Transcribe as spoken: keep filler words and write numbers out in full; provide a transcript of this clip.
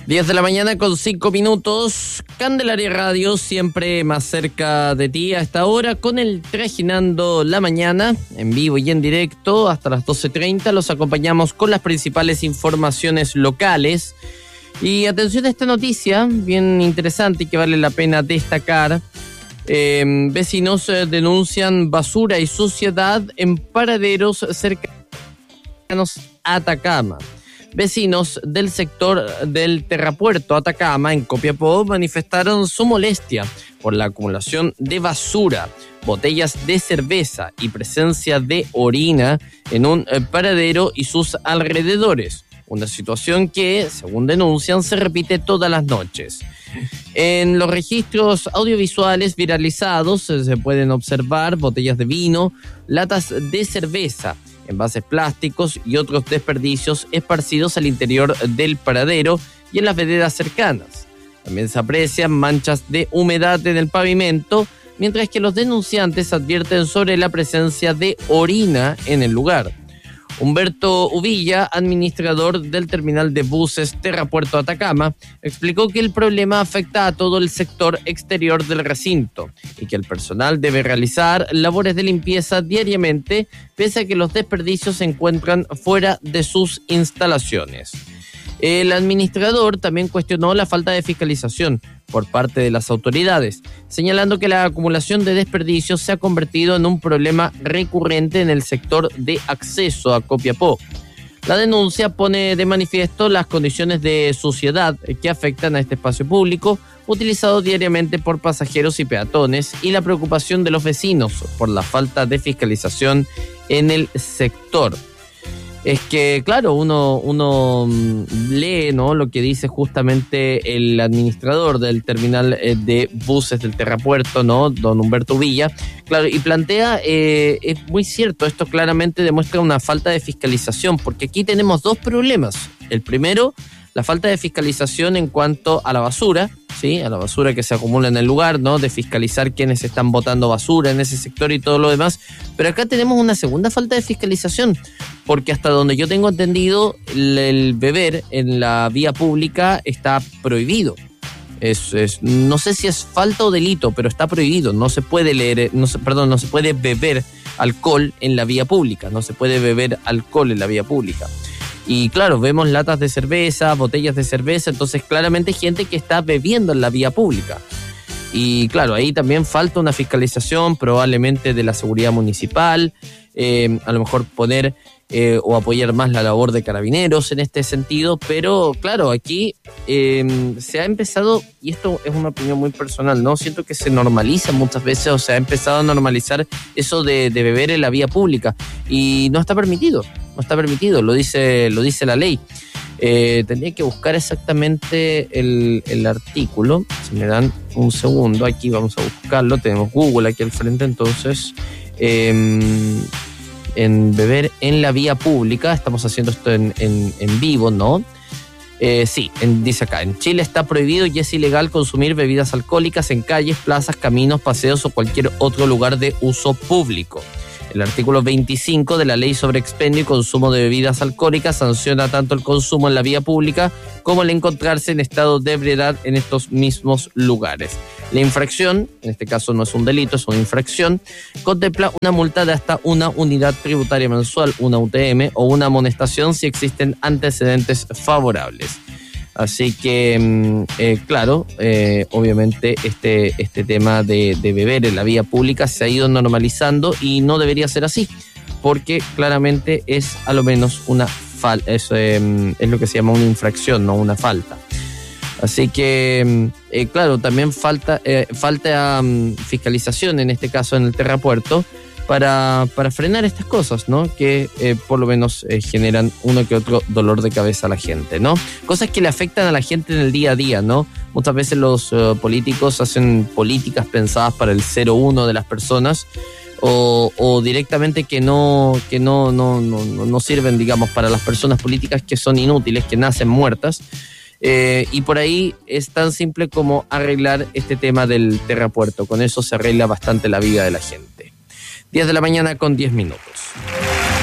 diez de la mañana con cinco minutos, Candelaria Radio, siempre más cerca de ti a esta hora, con el Trajinando la Mañana, en vivo y en directo, hasta las doce treinta, los acompañamos con las principales informaciones locales. Y atención a esta noticia, bien interesante y que vale la pena destacar. Eh, vecinos eh, denuncian basura y suciedad en paraderos cercanos a Atacama. Vecinos del sector del Terrapuerto Atacama, en Copiapó, manifestaron su molestia por la acumulación de basura, botellas de cerveza y presencia de orina en un paradero y sus alrededores. Una situación que, según denuncian, se repite todas las noches. En los registros audiovisuales viralizados se pueden observar botellas de vino, latas de cerveza, envases plásticos y otros desperdicios esparcidos al interior del paradero y en las veredas cercanas. También se aprecian manchas de humedad en el pavimento, mientras que los denunciantes advierten sobre la presencia de orina en el lugar. Humberto Uvilla, administrador del terminal de buses Terrapuerto Atacama, explicó que el problema afecta a todo el sector exterior del recinto y que el personal debe realizar labores de limpieza diariamente, pese a que los desperdicios se encuentran fuera de sus instalaciones. El administrador también cuestionó la falta de fiscalización por parte de las autoridades, señalando que la acumulación de desperdicios se ha convertido en un problema recurrente en el sector de acceso a Copiapó. La denuncia pone de manifiesto las condiciones de suciedad que afectan a este espacio público, utilizado diariamente por pasajeros y peatones, y la preocupación de los vecinos por la falta de fiscalización en el sector. Es que, claro, uno, uno lee, ¿no?, lo que dice justamente el administrador del terminal de buses del Terrapuerto, ¿no?, don Humberto Villa, claro, y plantea, eh, es muy cierto, esto claramente demuestra una falta de fiscalización, porque aquí tenemos dos problemas. El primero, la falta de fiscalización en cuanto a la basura, ¿sí?, a la basura que se acumula en el lugar, ¿no?, de fiscalizar quiénes están botando basura en ese sector y todo lo demás. Pero acá tenemos una segunda falta de fiscalización, porque hasta donde yo tengo entendido, el, el beber en la vía pública está prohibido. Es, es, no sé si es falta o delito, pero está prohibido. No se puede leer, no se, perdón, no se puede beber alcohol en la vía pública. No se puede beber alcohol en la vía pública. Y claro, vemos latas de cerveza, botellas de cerveza, entonces claramente gente que está bebiendo en la vía pública. Y claro, ahí también falta una fiscalización probablemente de la seguridad municipal, eh, a lo mejor poner eh, o apoyar más la labor de carabineros en este sentido, pero claro, aquí eh, se ha empezado, y esto es una opinión muy personal, ¿no? Siento que se normaliza muchas veces, o se ha empezado a normalizar eso de, de beber en la vía pública, y no está permitido, no está permitido, lo dice, lo dice la ley. Eh, tendría que buscar exactamente el, el artículo. Si me dan un segundo, aquí vamos a buscarlo. Tenemos Google aquí al frente, entonces eh, en beber en la vía pública, estamos haciendo esto en, en, en vivo, ¿no? Eh, sí, en, dice acá, en Chile está prohibido y es ilegal consumir bebidas alcohólicas en calles, plazas, caminos, paseos o cualquier otro lugar de uso público. El artículo veinticinco de la Ley sobre Expendio y Consumo de Bebidas Alcohólicas sanciona tanto el consumo en la vía pública como el encontrarse en estado de ebriedad en estos mismos lugares. La infracción, en este caso no es un delito, es una infracción, contempla una multa de hasta una unidad tributaria mensual, una U T M, o una amonestación si existen antecedentes favorables. Así que, eh, claro, eh, obviamente este, este tema de, de beber en la vía pública se ha ido normalizando y no debería ser así, porque claramente es a lo menos una falta, es, eh, es lo que se llama una infracción, no una falta. Así que, eh, claro, también falta, eh, falta um, fiscalización, en este caso en el Terrapuerto, para, para frenar estas cosas, ¿no? Que eh, por lo menos eh, generan uno que otro dolor de cabeza a la gente, ¿no? Cosas que le afectan a la gente en el día a día, ¿no? Muchas veces los uh, políticos hacen políticas pensadas para el cero uno de las personas, o, o directamente que no, que no, no, no, no sirven, digamos, para las personas políticas que son inútiles, que nacen muertas. Eh, y por ahí es tan simple como arreglar este tema del Terrapuerto. Con eso se arregla bastante la vida de la gente. diez de la mañana con diez minutos.